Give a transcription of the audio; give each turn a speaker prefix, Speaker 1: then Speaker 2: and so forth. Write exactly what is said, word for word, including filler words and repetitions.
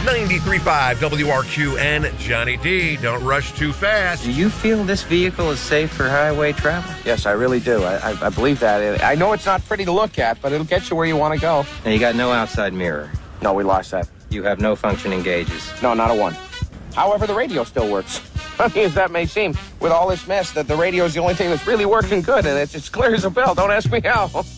Speaker 1: ninety-three point five W R Q and Johnny D. Don't rush too fast.
Speaker 2: Do you feel this vehicle is safe for highway travel?
Speaker 3: Yes, I really do. I, I, I believe that. I know it's not pretty to look at, but it'll get you where you want to go.
Speaker 2: And you got no outside mirror?
Speaker 3: No, we lost that.
Speaker 2: You have no functioning gauges?
Speaker 3: No, not a one. However, the radio still works. Funny as that may seem, with all this mess, that the radio is the only thing that's really working good, and it's as clear as a bell. Don't ask me how.